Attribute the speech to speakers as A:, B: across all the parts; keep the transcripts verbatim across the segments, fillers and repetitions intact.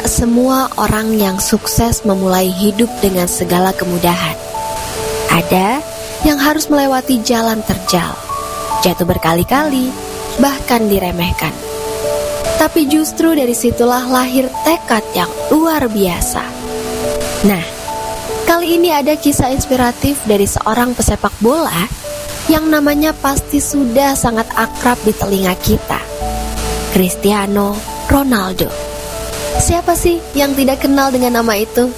A: tak semua orang yang sukses memulai hidup dengan segala kemudahan. Ada yang harus melewati jalan terjal, jatuh berkali-kali, bahkan diremehkan. Tapi justru dari situlah lahir tekad yang luar biasa. Nah, kali ini ada kisah inspiratif dari seorang pesepak bola yang namanya pasti sudah sangat akrab di telinga kita, Cristiano Ronaldo. Siapa sih yang tidak kenal dengan nama itu?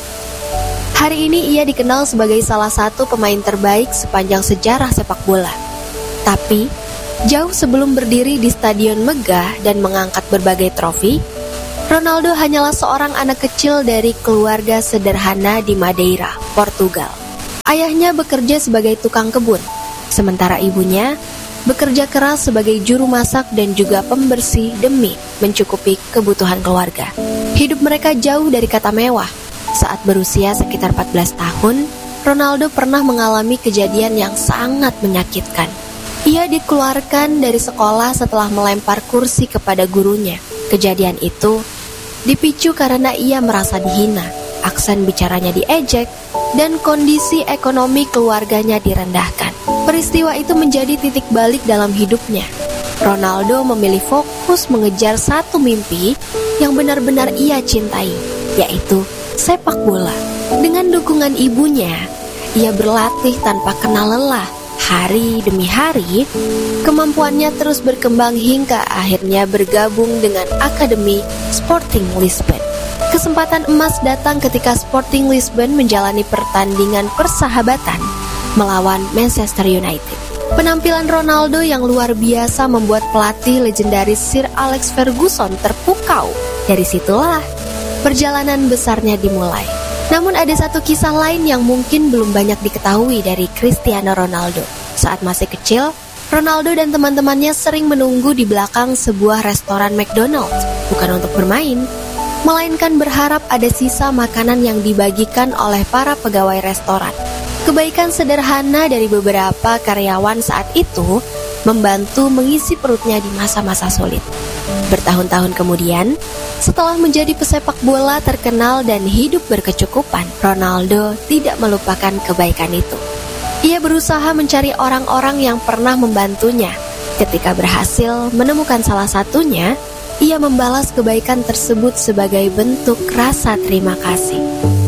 A: Hari ini ia dikenal sebagai salah satu pemain terbaik sepanjang sejarah sepak bola. Tapi, jauh sebelum berdiri di stadion megah dan mengangkat berbagai trofi, Ronaldo hanyalah seorang anak kecil dari keluarga sederhana di Madeira, Portugal. Ayahnya bekerja sebagai tukang kebun, sementara ibunya bekerja keras sebagai juru masak dan juga pembersih demi mencukupi kebutuhan keluarga. Hidup mereka jauh dari kata mewah. Saat berusia sekitar empat belas tahun, Ronaldo pernah mengalami kejadian yang sangat menyakitkan. Ia dikeluarkan dari sekolah setelah melempar kursi kepada gurunya. Kejadian itu dipicu karena ia merasa dihina, aksen bicaranya diejek, dan kondisi ekonomi keluarganya direndahkan. Peristiwa itu menjadi titik balik dalam hidupnya. Ronaldo memilih fokus mengejar satu mimpi yang benar-benar ia cintai, yaitu sepak bola. Dengan dukungan ibunya, ia berlatih tanpa kenal lelah. Hari demi hari, kemampuannya terus berkembang hingga akhirnya bergabung dengan Akademi Sporting Lisbon. Kesempatan emas datang ketika Sporting Lisbon menjalani pertandingan persahabatan melawan Manchester United. Penampilan Ronaldo yang luar biasa membuat pelatih legendaris Sir Alex Ferguson terpukau. Dari situlah perjalanan besarnya dimulai. Namun ada satu kisah lain yang mungkin belum banyak diketahui dari Cristiano Ronaldo. Saat masih kecil, Ronaldo dan teman-temannya sering menunggu di belakang sebuah restoran McDonald's, bukan untuk bermain, melainkan berharap ada sisa makanan yang dibagikan oleh para pegawai restoran. Kebaikan sederhana dari beberapa karyawan saat itu membantu mengisi perutnya di masa-masa sulit. Bertahun-tahun kemudian, setelah menjadi pesepak bola terkenal dan hidup berkecukupan, Ronaldo tidak melupakan kebaikan itu. Ia berusaha mencari orang-orang yang pernah membantunya. Ketika berhasil menemukan salah satunya, ia membalas kebaikan tersebut sebagai bentuk rasa terima kasih.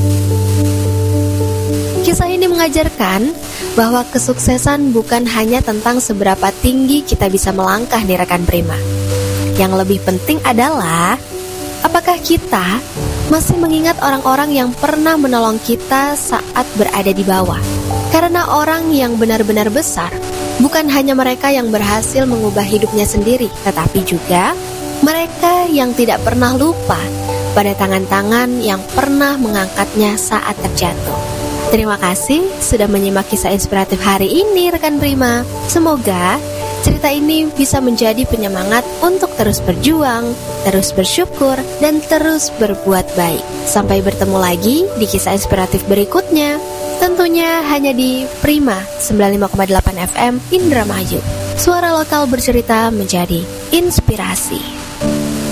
A: Kisah ini mengajarkan bahwa kesuksesan bukan hanya tentang seberapa tinggi kita bisa melangkah di rekan prima. Yang lebih penting adalah apakah kita masih mengingat orang-orang yang pernah menolong kita saat berada di bawah. Karena orang yang benar-benar besar bukan hanya mereka yang berhasil mengubah hidupnya sendiri, tetapi juga mereka yang tidak pernah lupa pada tangan-tangan yang pernah mengangkatnya saat terjatuh. Terima kasih sudah menyimak kisah inspiratif hari ini rekan prima. Semoga cerita ini bisa menjadi penyemangat untuk terus berjuang, terus bersyukur, dan terus berbuat baik. Sampai bertemu lagi di kisah inspiratif berikutnya. Tentunya hanya di Prima sembilan puluh lima koma delapan F M Indramayu. Suara lokal bercerita menjadi inspirasi.